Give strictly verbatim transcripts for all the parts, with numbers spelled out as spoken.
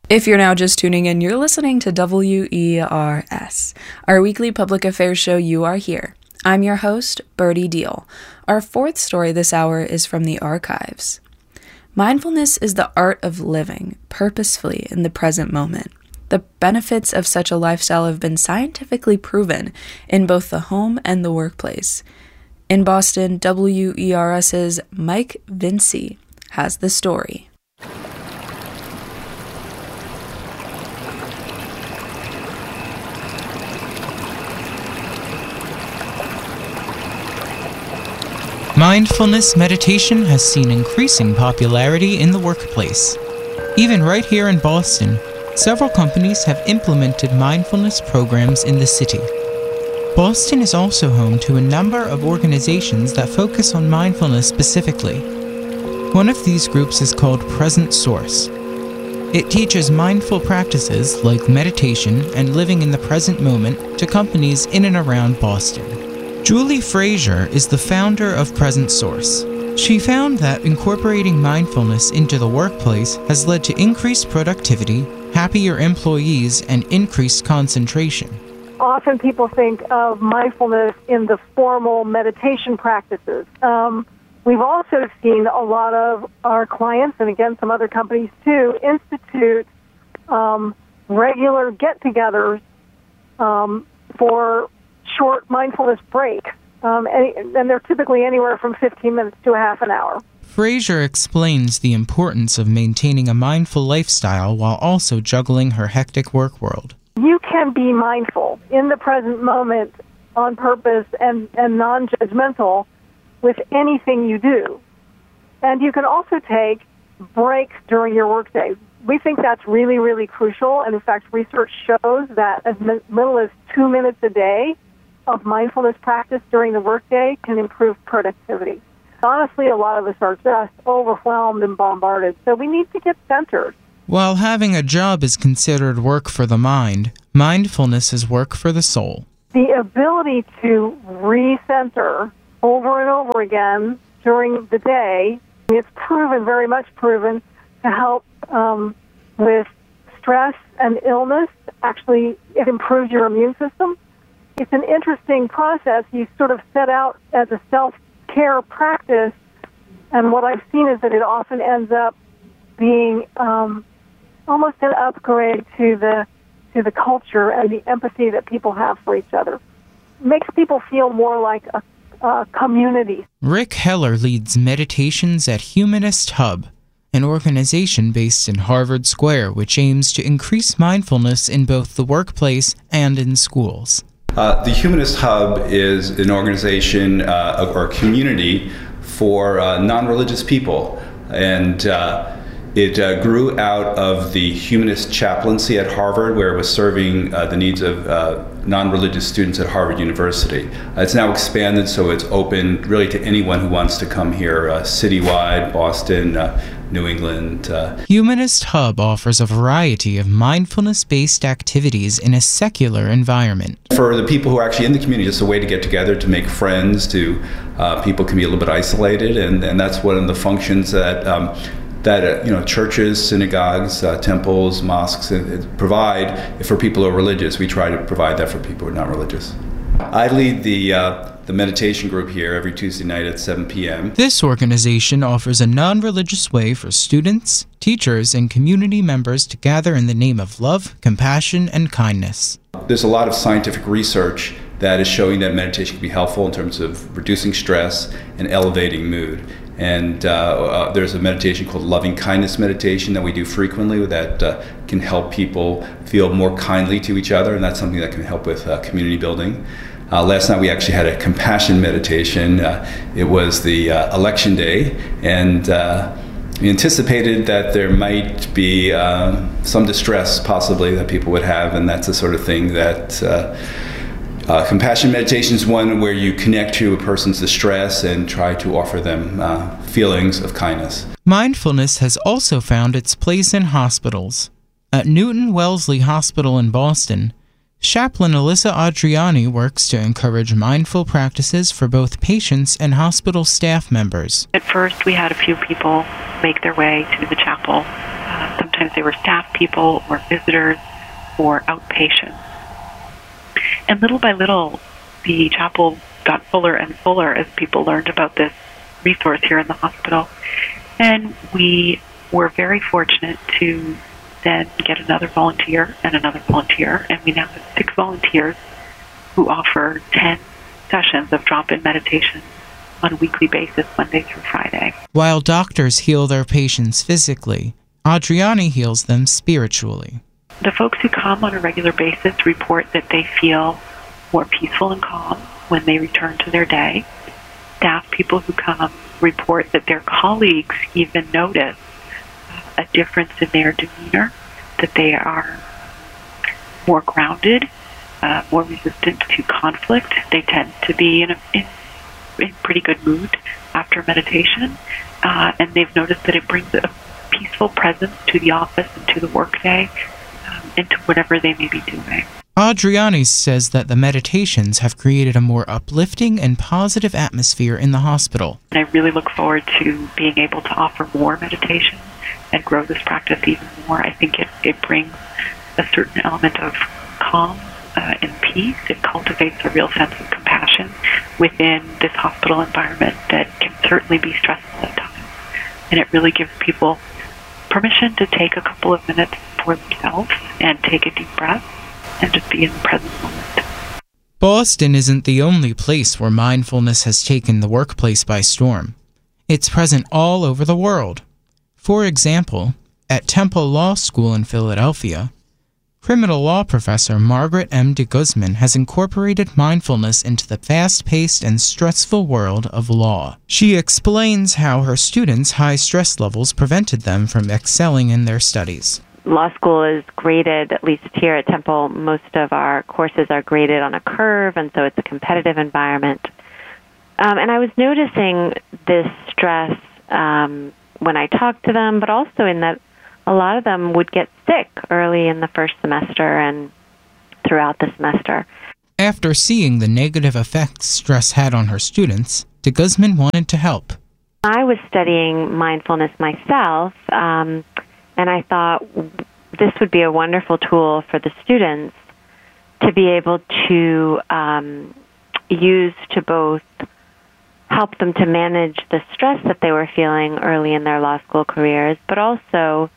If you're now just tuning in, you're listening to W E R S, our weekly public affairs show You Are Here. I'm your host, Birdie Deal. Our fourth story this hour is from the archives. Mindfulness is the art of living purposefully in the present moment. The benefits of such a lifestyle have been scientifically proven in both the home and the workplace. In Boston, W E R S's Mike Vinci has the story. Mindfulness meditation has seen increasing popularity in the workplace. Even right here in Boston, several companies have implemented mindfulness programs in the city. Boston is also home to a number of organizations that focus on mindfulness specifically. One of these groups is called Present Source. It teaches mindful practices like meditation and living in the present moment to companies in and around Boston. Julie Frazier is the founder of Present Source. She found that incorporating mindfulness into the workplace has led to increased productivity, happier employees, and increased concentration. Often people think of mindfulness in the formal meditation practices. Um, we've also seen a lot of our clients, and again some other companies too, institute um, regular get-togethers um, for short mindfulness break, um, and, and they're typically anywhere from fifteen minutes to a half an hour. Frazier explains the importance of maintaining a mindful lifestyle while also juggling her hectic work world. You can be mindful in the present moment on purpose and, and non-judgmental with anything you do. And you can also take breaks during your workday. We think that's really, really crucial, and in fact, research shows that as little as two minutes a day of mindfulness practice during the workday can improve productivity. Honestly, a lot of us are just overwhelmed and bombarded, so we need to get centered. While having a job is considered work for the mind, mindfulness is work for the soul. The ability to recenter over and over again during the day, it's proven, very much proven, to help um, with stress and illness. Actually, it improves your immune system. It's an interesting process. You sort of set out as a self-care practice, and what I've seen is that it often ends up being um, almost an upgrade to the to the culture and the empathy that people have for each other. It makes people feel more like a, a community. Rick Heller leads meditations at Humanist Hub, an organization based in Harvard Square which aims to increase mindfulness in both the workplace and in schools. Uh, the Humanist Hub is an organization uh, or a community for uh, non-religious people, and uh, it uh, grew out of the Humanist chaplaincy at Harvard, where it was serving uh, the needs of uh, non-religious students at Harvard University. Uh, it's now expanded, so it's open really to anyone who wants to come here, uh, citywide, Boston, uh, New England. Uh. Humanist Hub offers a variety of mindfulness-based activities in a secular environment. For the people who are actually in the community, just a way to get together, to make friends, to uh, people can be a little bit isolated, and, and that's one of the functions that um, that uh, you know churches, synagogues, uh, temples, mosques uh, provide for people who are religious. We try to provide that for people who are not religious. I lead the uh, the meditation group here every Tuesday night at seven p.m. This organization offers a non-religious way for students, teachers, and community members to gather in the name of love, compassion, and kindness. There's a lot of scientific research that is showing that meditation can be helpful in terms of reducing stress and elevating mood. And uh, uh, there's a meditation called loving kindness meditation that we do frequently that uh, can help people feel more kindly to each other, and that's something that can help with uh, community building. Uh, last night we actually had a compassion meditation. Uh, it was the uh, election day, and uh, we anticipated that there might be uh, some distress possibly that people would have, and that's the sort of thing that uh, Uh, compassion meditation is one where you connect to a person's distress and try to offer them uh, feelings of kindness. Mindfulness has also found its place in hospitals. At Newton Wellesley Hospital in Boston, Chaplain Alyssa Adriani works to encourage mindful practices for both patients and hospital staff members. At first, we had a few people make their way to the chapel. Uh, sometimes Sometimes they were staff people or visitors or outpatients. And little by little, the chapel got fuller and fuller as people learned about this resource here in the hospital. And we were very fortunate to then get another volunteer and another volunteer, and we now have six volunteers who offer ten sessions of drop-in meditation on a weekly basis, Monday through Friday. While doctors heal their patients physically, Adriani heals them spiritually. The folks who come on a regular basis report that they feel more peaceful and calm when they return to their day. Staff people who come report that their colleagues even notice a difference in their demeanor, that they are more grounded, uh, more resistant to conflict. They tend to be in a in, in pretty good mood after meditation, uh, and they've noticed that it brings a peaceful presence to the office and to the workday, um, and to whatever they may be doing. Adriani says that the meditations have created a more uplifting and positive atmosphere in the hospital. And I really look forward to being able to offer more meditation and grow this practice even more. I think it, it brings a certain element of calm uh, and peace. It cultivates a real sense of compassion within this hospital environment that can certainly be stressful at times. And it really gives people permission to take a couple of minutes for themselves and take a deep breath and just be in the present moment. Boston isn't the only place where mindfulness has taken the workplace by storm. It's present all over the world. For example, at Temple Law School in Philadelphia, criminal law professor Margaret M. de Guzman has incorporated mindfulness into the fast-paced and stressful world of law. She explains how her students' high stress levels prevented them from excelling in their studies. Law school is graded, at least here at Temple, most of our courses are graded on a curve, and so it's a competitive environment. Um, and I was noticing this stress um, when I talked to them, but also in that a lot of them would get sick early in the first semester and throughout the semester. After seeing the negative effects stress had on her students, de Guzman wanted to help. I was studying mindfulness myself, um, and I thought this would be a wonderful tool for the students to be able to um, use to both help them to manage the stress that they were feeling early in their law school careers, but also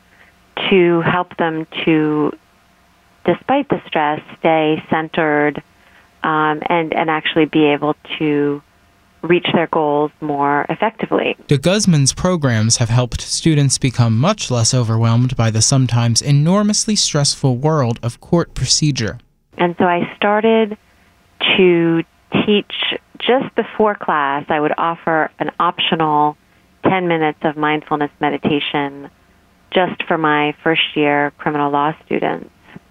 to help them to, despite the stress, stay centered um, and, and actually be able to reach their goals more effectively. De Guzman's programs have helped students become much less overwhelmed by the sometimes enormously stressful world of court procedure. And so I started to teach just before class. I would offer an optional ten minutes of mindfulness meditation just for my first year criminal law students.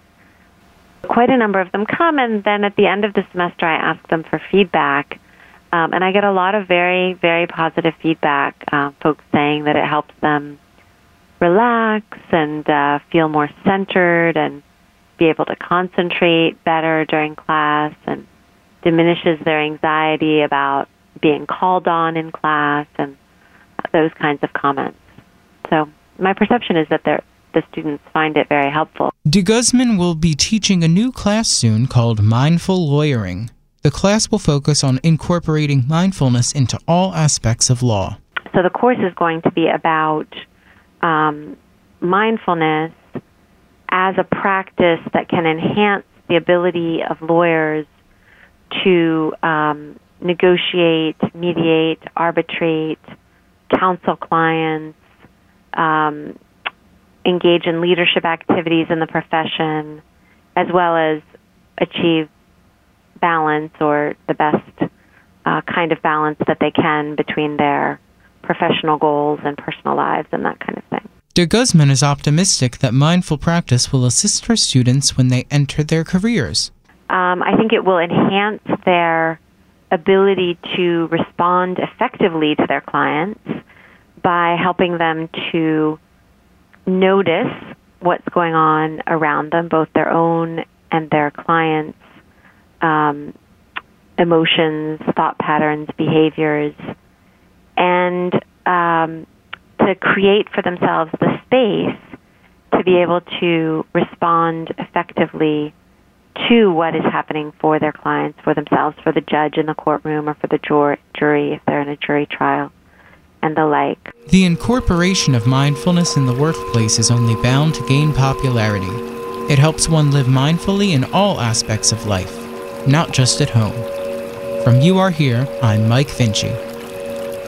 Quite a number of them come, and then at the end of the semester I ask them for feedback. Um, and I get a lot of very, very positive feedback, uh, folks saying that it helps them relax and uh, feel more centered and be able to concentrate better during class, and diminishes their anxiety about being called on in class and those kinds of comments. So my perception is that the students find it very helpful. De Guzman will be teaching a new class soon called Mindful Lawyering. The class will focus on incorporating mindfulness into all aspects of law. So the course is going to be about um, mindfulness as a practice that can enhance the ability of lawyers to um, negotiate, mediate, arbitrate, counsel clients, um, engage in leadership activities in the profession, as well as achieve balance, or the best uh, kind of balance that they can between their professional goals and personal lives and that kind of thing. De Guzman is optimistic that mindful practice will assist her students when they enter their careers. Um, I think it will enhance their ability to respond effectively to their clients by helping them to notice what's going on around them, both their own and their clients' um, emotions, thought patterns, behaviors, and um, to create for themselves the space to to be able to respond effectively to what is happening for their clients, for themselves, for the judge in the courtroom, or for the jur- jury if they're in a jury trial, and the like. The incorporation of mindfulness in the workplace is only bound to gain popularity. It helps one live mindfully in all aspects of life, not just at home. From You Are Here, I'm Mike Vinci.